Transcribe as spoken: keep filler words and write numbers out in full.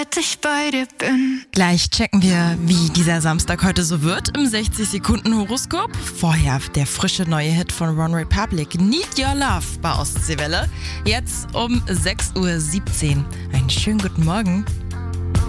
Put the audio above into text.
ich bei dir bin. Gleich checken wir, wie dieser Samstag heute so wird im sechzig Sekunden Horoskop. Vorher der frische neue Hit von One Republic, Need Your Love bei Ostseewelle. Jetzt um sechs Uhr siebzehn. Einen schönen guten Morgen.